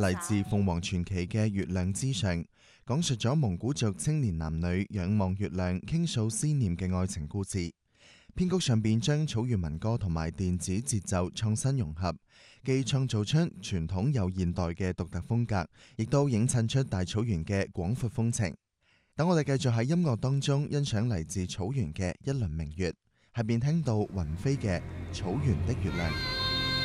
嚟自鳳凰傳奇嘅《月亮之上》，講述咗蒙古族青年男女仰望月亮傾訴思念嘅愛情故事。編曲上邊將草原民歌同埋電子節奏創新融合，既創造出傳統又現代嘅獨特風格，亦都映襯出大草原嘅廣闊風情。等我哋繼續喺音樂當中欣賞嚟自草原嘅一輪明月，下邊聽到雲飛嘅《草原的月亮》。